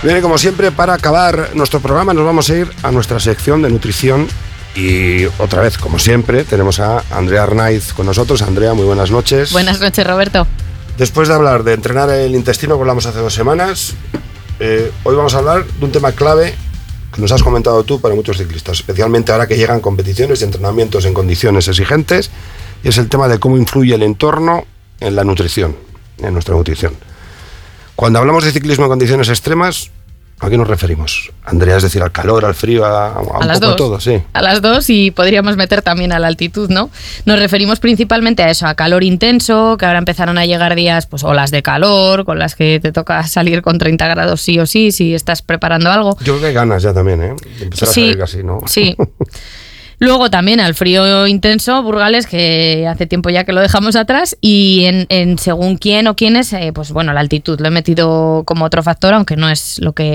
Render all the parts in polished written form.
Bien, y como siempre, para acabar nuestro programa nos vamos a ir a nuestra sección de nutrición y otra vez, como siempre, tenemos a Andrea Arnaiz con nosotros. Andrea, muy buenas noches. Buenas noches, Roberto. Después de hablar de entrenar el intestino que hablamos hace 2 semanas, hoy vamos a hablar de un tema clave que nos has comentado tú para muchos ciclistas, especialmente ahora que llegan competiciones y entrenamientos en condiciones exigentes, y es el tema de cómo influye el entorno en la nutrición, en nuestra nutrición. Cuando hablamos de ciclismo en condiciones extremas, ¿a qué nos referimos, Andrea? Es decir, al calor, al frío, a un las poco dos. todo, sí. A las dos, y podríamos meter también a la altitud, ¿no? Nos referimos principalmente a eso, a calor intenso, que ahora empezaron a llegar días, pues olas de calor, con las que te toca salir con 30 grados sí o sí, si estás preparando algo. Yo creo que hay ganas ya también, de empezar a salir así, ¿no? Sí. Luego también al frío intenso, Burgales, que hace tiempo ya que lo dejamos atrás, y en según quién o quiénes, pues bueno, la altitud lo he metido como otro factor, aunque no es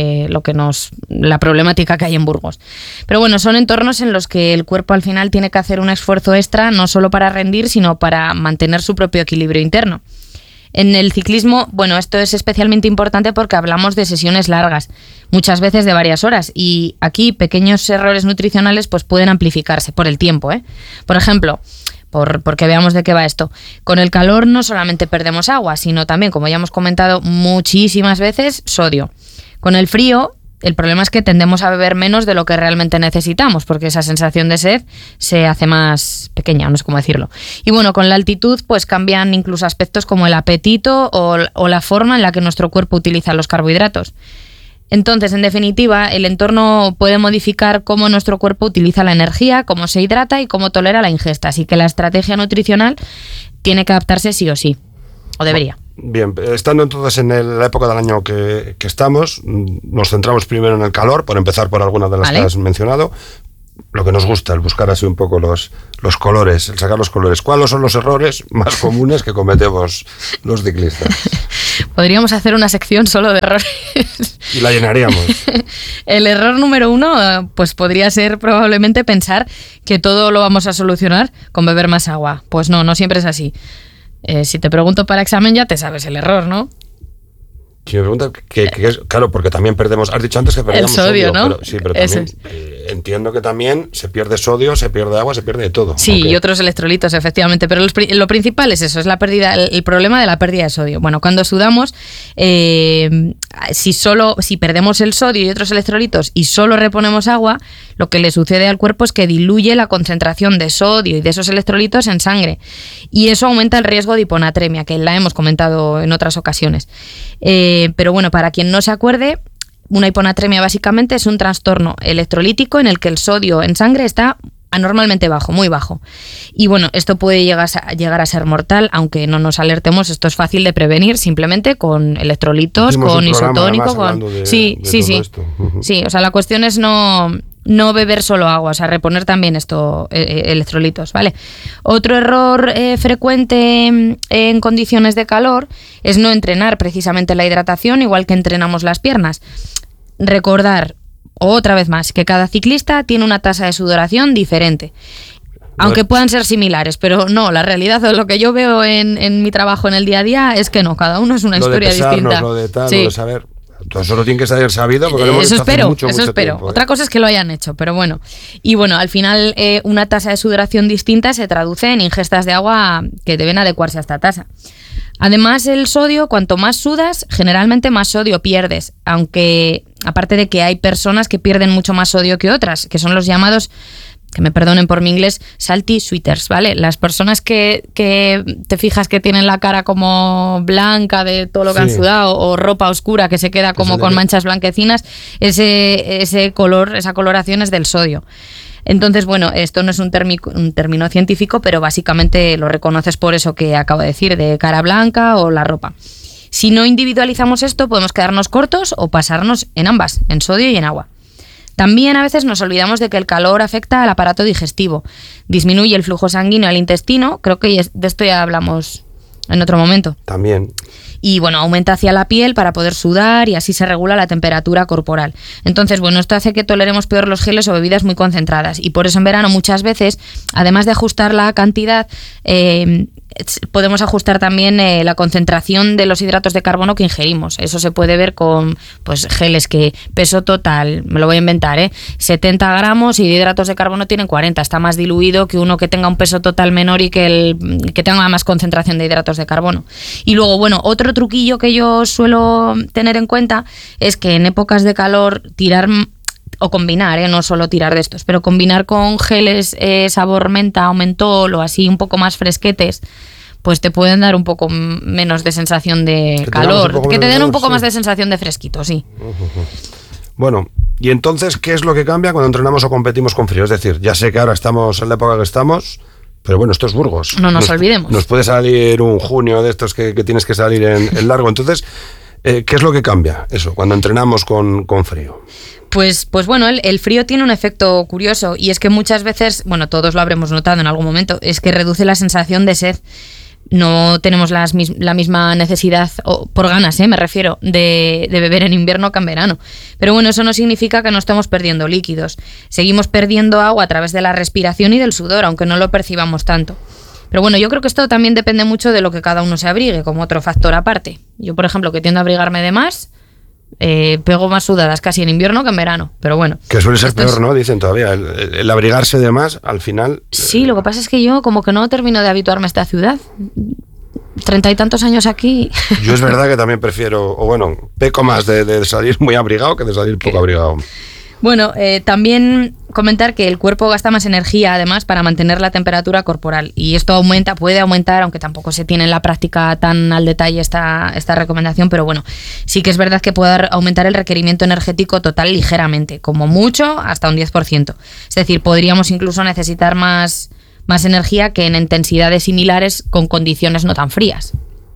la problemática que hay en Burgos. Pero bueno, son entornos en los que el cuerpo al final tiene que hacer un esfuerzo extra, no solo para rendir, sino para mantener su propio equilibrio interno. En el ciclismo, bueno, esto es especialmente importante porque hablamos de sesiones largas, muchas veces de varias horas, y aquí pequeños errores nutricionales pues pueden amplificarse por el tiempo, ¿eh? Por ejemplo, porque veamos de qué va esto. Con el calor no solamente perdemos agua, sino también, como ya hemos comentado muchísimas veces, sodio. Con el frío, el problema es que tendemos a beber menos de lo que realmente necesitamos, porque esa sensación de sed se hace más pequeña, no sé cómo decirlo. Y bueno, con la altitud pues cambian incluso aspectos como el apetito o la forma en la que nuestro cuerpo utiliza los carbohidratos. Entonces, en definitiva, el entorno puede modificar cómo nuestro cuerpo utiliza la energía, cómo se hidrata y cómo tolera la ingesta. Así que la estrategia nutricional tiene que adaptarse sí o sí, o debería. Bien, estando entonces en la época del año que estamos, nos centramos primero en el calor, por empezar por algunas de las que has mencionado. Lo que nos gusta, el buscar así un poco los colores, el sacar los colores. ¿Cuáles son los errores más comunes que cometemos los ciclistas? Podríamos hacer una sección solo de errores. Y la llenaríamos. El error número 1, pues podría ser probablemente pensar que todo lo vamos a solucionar con beber más agua. Pues no siempre es así. Si te pregunto para examen ya te sabes el error, ¿no? Si me preguntas, claro, porque también perdemos, has dicho antes que perdemos el sodio, ¿no? Pero, sí, pero también entiendo que también se pierde sodio, se pierde agua, se pierde de todo. Sí, y otros electrolitos, efectivamente, pero lo principal es eso, es la pérdida, el problema de la pérdida de sodio. Bueno, cuando sudamos, si perdemos el sodio y otros electrolitos y solo reponemos agua, lo que le sucede al cuerpo es que diluye la concentración de sodio y de esos electrolitos en sangre, y eso aumenta el riesgo de hiponatremia, que la hemos comentado en otras ocasiones. Pero bueno, para quien no se acuerde, una hiponatremia básicamente es un trastorno electrolítico en el que el sodio en sangre está anormalmente bajo, muy bajo. Y bueno, esto puede llegar a ser mortal, aunque no nos alertemos, esto es fácil de prevenir simplemente con electrolitos, con isotónico, Sí, o sea, la cuestión es no beber solo agua, o sea, reponer también electrolitos, ¿vale? Otro error frecuente en condiciones de calor es no entrenar precisamente la hidratación, igual que entrenamos las piernas. Recordar, otra vez más, que cada ciclista tiene una tasa de sudoración diferente. Aunque puedan ser similares, pero no, la realidad o lo que yo veo en mi trabajo en el día a día es que no, cada uno es una historia distinta. Lo de tal, lo de saber. Todo eso lo tiene que ser sabido porque lo hemos hecho hace mucho tiempo. Otra cosa es que lo hayan hecho, pero bueno. Y bueno, al final una tasa de sudoración distinta se traduce en ingestas de agua que deben adecuarse a esta tasa. Además, el sodio, cuanto más sudas, generalmente más sodio pierdes, aunque aparte de que hay personas que pierden mucho más sodio que otras, que son los llamados, que me perdonen por mi inglés, salty sweaters, ¿vale? Las personas que te fijas que tienen la cara como blanca de todo lo que han sudado, o ropa oscura que se queda como con manchas blanquecinas, ese color, esa coloración es del sodio. Entonces, bueno, esto no es un término científico, pero básicamente lo reconoces por eso que acabo de decir, de cara blanca o la ropa. Si no individualizamos esto, podemos quedarnos cortos o pasarnos en ambas, en sodio y en agua. También a veces nos olvidamos de que el calor afecta al aparato digestivo, disminuye el flujo sanguíneo al intestino, creo que de esto ya hablamos en otro momento. También. Y bueno, aumenta hacia la piel para poder sudar y así se regula la temperatura corporal. Entonces, bueno, esto hace que toleremos peor los geles o bebidas muy concentradas, y por eso en verano muchas veces, además de ajustar la cantidad, podemos ajustar también la concentración de los hidratos de carbono que ingerimos. Eso se puede ver con pues geles que peso total, me lo voy a inventar, 70 gramos y de hidratos de carbono tienen 40. Está más diluido que uno que tenga un peso total menor y que tenga más concentración de hidratos de carbono. Y luego, bueno, otro truquillo que yo suelo tener en cuenta es que en épocas de calor tirar o combinar, no solo tirar de estos, pero combinar con geles sabor menta o mentol o así un poco más fresquetes, pues te pueden dar un poco menos de sensación de calor, que te den un poco más de sensación de fresquito, sí. Bueno, y entonces, ¿qué es lo que cambia cuando entrenamos o competimos con frío? Es decir, ya sé que ahora estamos en la época que estamos, pero bueno, esto es Burgos. No nos olvidemos. Nos puede salir un junio de estos que tienes que salir en largo. Entonces, ¿qué es lo que cambia eso cuando entrenamos con frío? Pues bueno, el frío tiene un efecto curioso y es que muchas veces, bueno, todos lo habremos notado en algún momento, es que reduce la sensación de sed. No tenemos la misma necesidad, o por ganas, me refiero, de beber en invierno que en verano. Pero bueno, eso no significa que no estemos perdiendo líquidos. Seguimos perdiendo agua a través de la respiración y del sudor, aunque no lo percibamos tanto. Pero bueno, yo creo que esto también depende mucho de lo que cada uno se abrigue, como otro factor aparte. Yo, por ejemplo, que tiendo a abrigarme de más, pego más sudadas casi en invierno que en verano, pero bueno. Que suele ser peor, ¿no? Dicen todavía, el abrigarse de más, al final... Sí, lo que pasa es que yo como que no termino de habituarme a esta ciudad. 30 y tantos años aquí. Yo es verdad que también prefiero, o bueno, peco más de salir muy abrigado que de salir poco abrigado. Bueno, también comentar que el cuerpo gasta más energía además para mantener la temperatura corporal y esto puede aumentar, aunque tampoco se tiene en la práctica tan al detalle esta recomendación, pero bueno, sí que es verdad que puede aumentar el requerimiento energético total ligeramente, como mucho hasta un 10%. Es decir, podríamos incluso necesitar más energía que en intensidades similares con condiciones no tan frías.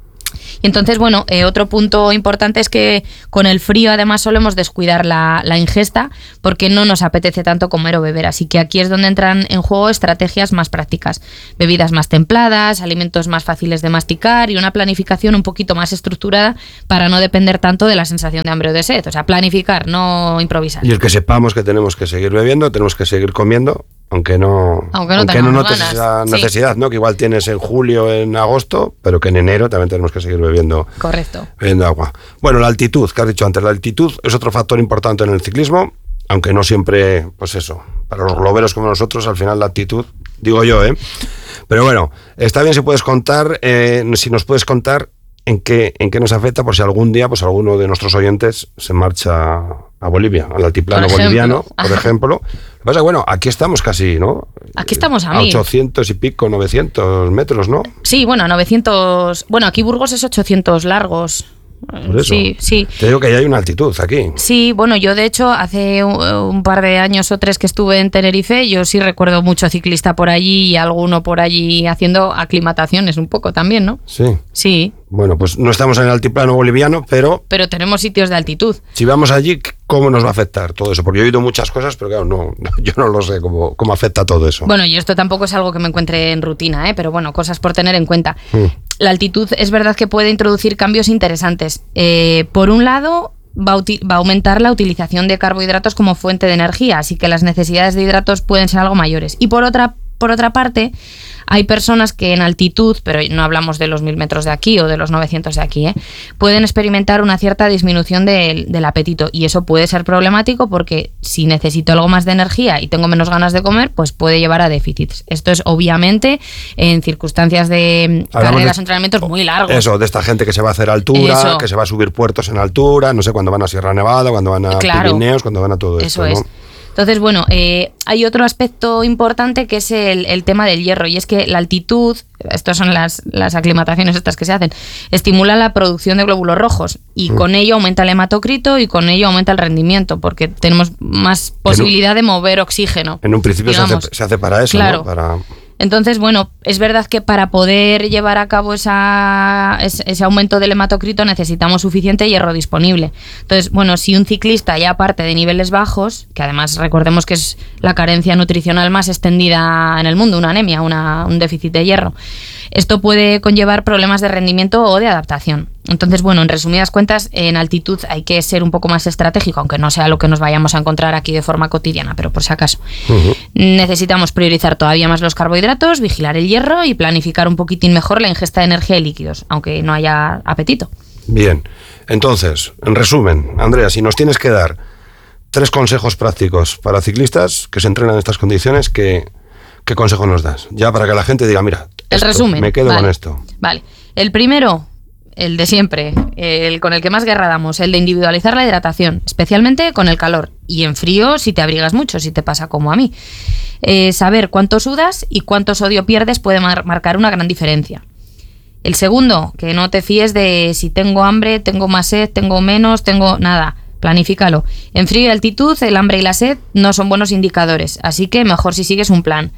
Y entonces, bueno, otro punto importante es que con el frío además solemos descuidar la ingesta porque no nos apetece tanto comer o beber. Así que aquí es donde entran en juego estrategias más prácticas. Bebidas más templadas, alimentos más fáciles de masticar y una planificación un poquito más estructurada para no depender tanto de la sensación de hambre o de sed. O sea, planificar, no improvisar. Y el que sepamos que tenemos que seguir bebiendo, tenemos que seguir comiendo, aunque no notes esa necesidad, sí, ¿no? Que igual tienes en julio, en agosto, pero que en enero también tenemos que seguir bebiendo. Correcto. Bebiendo agua. Bueno, la altitud, que has dicho antes, la altitud es otro factor importante en el ciclismo, aunque no siempre, pues eso, para los globeros como nosotros, al final la altitud, digo yo, Pero bueno, está bien si puedes contar, si nos puedes contar en qué nos afecta, por si algún día, pues alguno de nuestros oyentes se marcha a Bolivia, al altiplano boliviano, por ejemplo. Lo que pasa es que, bueno, aquí estamos casi, ¿no? Aquí estamos a 800 y pico, 900 metros, ¿no? Sí, bueno, 900... Bueno, aquí Burgos es 800 largos. Por eso. Sí. Te digo que ya hay una altitud aquí. Sí, bueno, yo de hecho hace un par de años o 3 que estuve en Tenerife, yo sí recuerdo mucho ciclista por allí y alguno por allí haciendo aclimataciones un poco también, ¿no? Sí. Sí. Bueno, pues no estamos en el altiplano boliviano, pero tenemos sitios de altitud. Si vamos allí, ¿cómo nos va a afectar todo eso? Porque yo he oído muchas cosas, pero claro, yo no lo sé cómo afecta todo eso. Bueno, y esto tampoco es algo que me encuentre en rutina, pero bueno, cosas por tener en cuenta. La altitud es verdad que puede introducir cambios interesantes. Por un lado, va a aumentar la utilización de carbohidratos como fuente de energía, así que las necesidades de hidratos pueden ser algo mayores. Y por otra parte, hay personas que en altitud, pero no hablamos de los 1000 metros de aquí o de los 900 de aquí, pueden experimentar una cierta disminución del apetito y eso puede ser problemático porque si necesito algo más de energía y tengo menos ganas de comer, pues puede llevar a déficits. Esto es obviamente en circunstancias de carreras o entrenamientos muy largos. Eso, de esta gente que se va a hacer altura, que se va a subir puertos en altura, no sé, cuando van a Sierra Nevada, cuando van a Pirineos, cuando van a todo esto, ¿no? Entonces, bueno, hay otro aspecto importante que es el tema del hierro, y es que la altitud, estas son las aclimataciones estas que se hacen, estimula la producción de glóbulos rojos y con ello aumenta el hematocrito y con ello aumenta el rendimiento, porque tenemos más posibilidad de mover oxígeno. En un principio se hace para eso, claro, ¿no? Entonces, bueno, es verdad que para poder llevar a cabo ese aumento del hematocrito necesitamos suficiente hierro disponible. Entonces, bueno, si un ciclista ya parte de niveles bajos, que además recordemos que es la carencia nutricional más extendida en el mundo, una anemia, un déficit de hierro, esto puede conllevar problemas de rendimiento o de adaptación. Entonces, bueno, en resumidas cuentas, en altitud hay que ser un poco más estratégico, aunque no sea lo que nos vayamos a encontrar aquí de forma cotidiana, pero por si acaso. Necesitamos priorizar todavía más los carbohidratos, vigilar el hierro y planificar un poquitín mejor la ingesta de energía y líquidos, aunque no haya apetito. Bien, entonces, en resumen, Andrea, si nos tienes que dar 3 consejos prácticos para ciclistas que se entrenan en estas condiciones, ¿qué consejo nos das? Ya para que la gente diga, mira, el resumen, me quedo con esto. Vale, el primero, el de siempre, el con el que más guerra damos, el de individualizar la hidratación, especialmente con el calor. Y en frío si te abrigas mucho, si te pasa como a mí. Saber cuánto sudas y cuánto sodio pierdes puede marcar una gran diferencia. El segundo, que no te fíes de si tengo hambre, tengo más sed, tengo menos, tengo nada. Planifícalo. En frío y altitud, el hambre y la sed no son buenos indicadores, así que mejor si sigues un plan.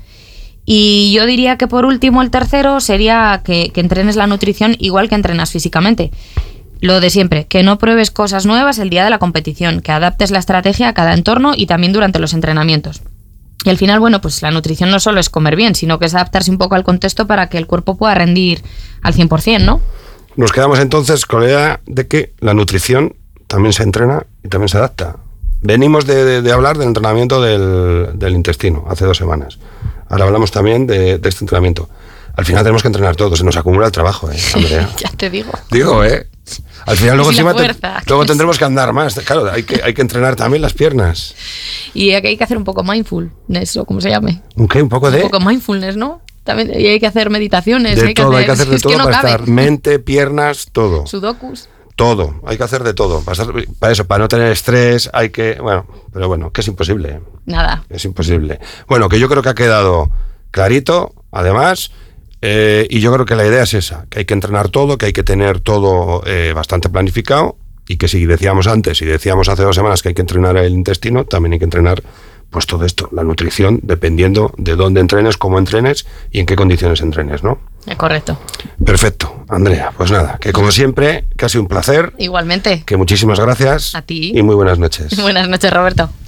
Y yo diría que por último, el tercero sería que entrenes la nutrición igual que entrenas físicamente. Lo de siempre, que no pruebes cosas nuevas el día de la competición, que adaptes la estrategia a cada entorno y también durante los entrenamientos. Y al final, bueno, pues la nutrición no solo es comer bien, sino que es adaptarse un poco al contexto para que el cuerpo pueda rendir al 100%, ¿no? Nos quedamos entonces con la idea de que la nutrición también se entrena y también se adapta. Venimos de hablar del entrenamiento del intestino hace 2 semanas. Ahora hablamos también de este entrenamiento. Al final tenemos que entrenar todo, se nos acumula el trabajo, Andrea. Ya te digo. Digo, Al final luego encima luego tendremos que andar más. Claro, hay que entrenar también las piernas. Y hay que hacer un poco mindfulness, o como se llame. ¿Un qué? Un poco mindfulness, ¿no? También, y hay que hacer meditaciones. Hay que hacer de todo para estar mente, piernas, todo. Sudokus. Todo, hay que hacer de todo. Para no tener estrés, pero bueno, que es imposible. Nada. Es imposible. Bueno, que yo creo que ha quedado clarito, además, y yo creo que la idea es esa, que hay que entrenar todo, que hay que tener todo bastante planificado, y que si decíamos antes, y decíamos hace 2 semanas que hay que entrenar el intestino, también hay que entrenar pues todo esto, la nutrición, dependiendo de dónde entrenes, cómo entrenes y en qué condiciones entrenes, ¿no? Correcto. Perfecto, Andrea. Pues nada, que como siempre, que ha sido un placer. Igualmente. Que muchísimas gracias. A ti. Y muy buenas noches. Buenas noches, Roberto.